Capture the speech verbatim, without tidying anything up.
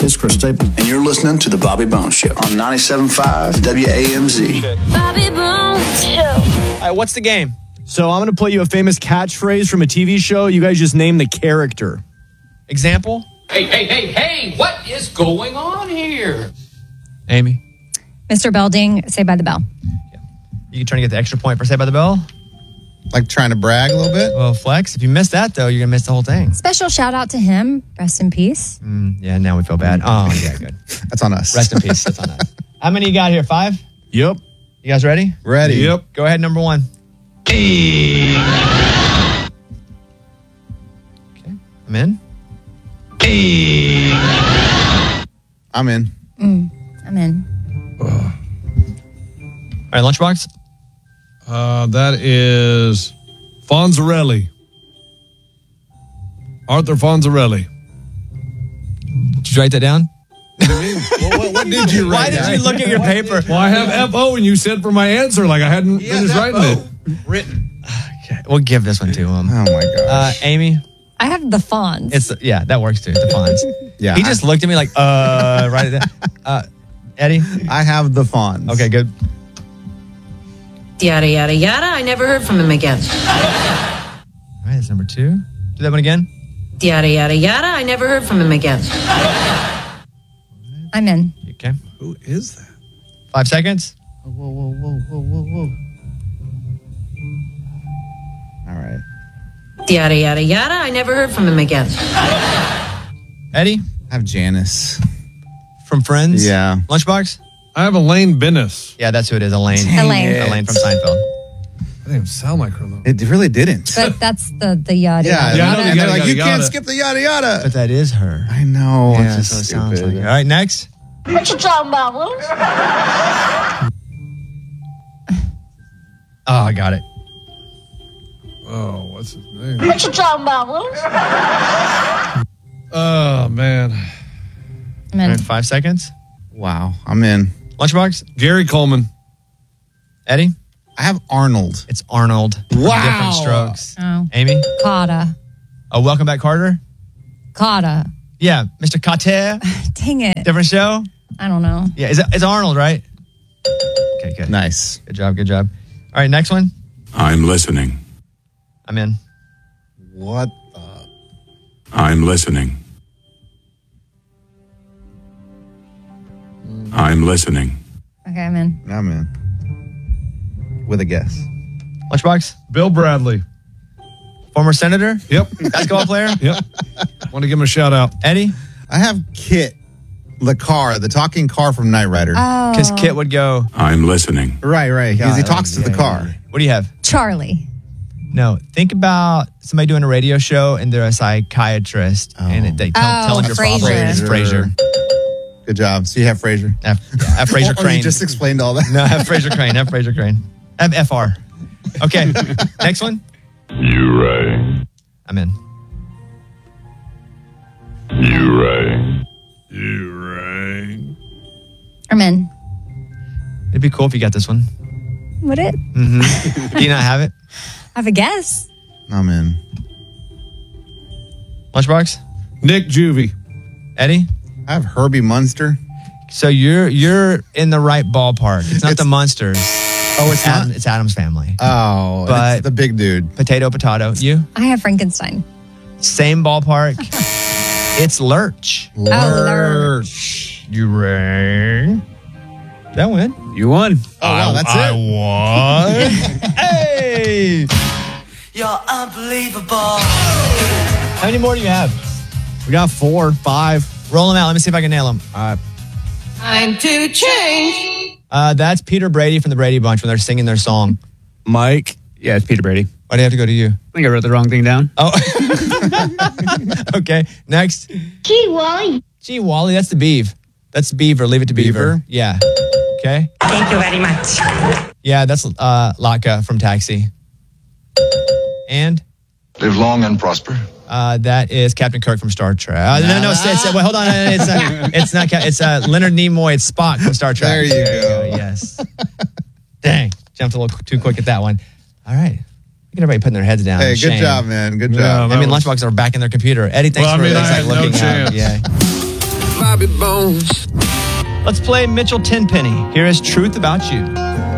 It's Chris Stapleton, and you're listening to The Bobby Bones Show on ninety-seven point five W A M Z. Bobby Bones Show. All right, what's the game? So I'm going to play you a famous catchphrase from a T V show. You guys just name the character. Example? Hey, hey, hey, hey, what is going on here? Amy? Mister Belding, Saved by the Bell. You trying to get the extra point for Saved by the Bell? Like trying to brag a little bit? Well, Flex, if you miss that, though, you're going to miss the whole thing. Special shout out to him. Rest in peace. Mm, yeah, now we feel bad. Oh, yeah, good. That's on us. Rest in peace. That's on us. How many you got here? Five? Yep. You guys ready? Ready. Yep. Go ahead, number one. Okay, I'm in. I'm in. Mm, I'm in. All right, Lunchbox? Uh, that is Fonzarelli. Arthur Fonzarelli. Did you write that down? What, do you mean? what, what, what did you Why write did down? you look at your paper? Well, I have F O and you said for my answer like I hadn't Yeah, finished F O. writing it. Written. Okay, we'll give this one to him. Oh, my gosh. Uh, Amy? I have the Fonz. It's yeah, that works too. The Fonz. yeah. He just looked at me like, uh, right there. Uh, Eddie? I, I have the Fonz. Okay, good. Yada, yada, yada. I never heard from him again. All right, that's number two. Do that one again. Yada, yada, yada. I never heard from him again. I'm in. Okay. Who is that? Five seconds. Whoa, whoa, whoa, whoa, whoa, whoa. All right. Yada, yada, yada. I never heard from him again. Eddie? I have Janice. From Friends? Yeah. Lunchbox? I have Elaine Bennis. Yeah, that's who it is, Elaine. Elaine. it. Elaine from Seinfeld. That didn't even sound like her, though. It really didn't. But that's the, the yada. yeah. yada, Yeah, I know yada. the And they're yada, like, yada, you can't yada. skip the yada yada. But that is her. I know. Yeah, it's so it just sounds stupid. like her. All right, next. What you talking about, Willis? Oh, I got it. Oh, what's his name? What you talking about, Willis? Oh, man. I'm All in. right, five seconds. Wow. I'm in. Lunchbox? Gary Coleman. Eddie? I have Arnold. It's Arnold. Wow. Different strokes. Oh. Amy? Carter. Oh, welcome back, Carter? Carter. Yeah, Mister Carter. Dang it. Different show? I don't know. Yeah, is it, it's Arnold, right? Okay, good. Nice. Good job, good job. All right, next one. I'm listening. I'm in. What the? I'm listening. I'm listening. Okay, I'm in. I'm in. With a guess. Lunchbox? Bill Bradley. Former senator? Yep. Basketball player? Yep. Want to give him a shout out. Eddie? I have Kit, the car, the talking car from Knight Rider. Oh. Because Kit would go, I'm listening. right, right. Because he God, talks to yeah, the car. yeah. What do you have? Charlie. No, think about somebody doing a radio show and they're a psychiatrist Oh. and it, they tell, Oh, tell them your Frasier. problem. It's Frasier. Good job. So you have Fraser. F, yeah, F Frasier Or Crane. you just explained all that. No, have Frasier Crane. Have Frasier Crane. Have F R. Okay, next one. You right. I'm in. You right. You right. I'm in. It'd be cool if you got this one. Would it? Mm-hmm. Do you not have it? I have a guess. I'm in. Lunchbox? Nick Juvie. Eddie? I have Herbie Munster. So you're you're in the right ballpark. It's not It's- the Munsters. Oh, it's Adam, not? It's Adam's Family. Oh, But- it's the big dude. Potato, potato. You? I have Frankenstein. Same ballpark. It's Lurch. Lurch. You rang. That win. You won. Oh, wow, that's I it. won. Hey! You're unbelievable. How many more do you have? We got four, five. Roll them out. Let me see if I can nail them. Uh, Time to change. Uh, that's Peter Brady from the Brady Bunch when they're singing their song. Mike. Yeah, it's Peter Brady. Why do you have to go to you? I think I wrote the wrong thing down. Oh. Okay. Next. Gee, Wally. Gee, Wally, that's the Beav. That's Beaver. Leave it to Beaver. Beaver? Yeah. Okay. Thank you very much. Yeah, that's uh, Latka from Taxi. And Live long and prosper. uh, that is Captain Kirk from Star Trek. Uh, no, no, it's, it's, uh, wait, hold on. It's, uh, it's not. Cap- It's uh, Leonard Nimoy. It's Spock from Star Trek. There you go. Yes. Dang, jumped a little too quick at that one. All right. Look at everybody putting their heads down. Hey, good Shame. job, man. Good Yeah, job. I mean, That was- Lunchbox are back in their computer. Eddie, thanks Well, I for mean, I thanks had for no looking out. chance. Yeah. Bobby Bones. Let's play Mitchell Tenpenny. Here is Truth About You.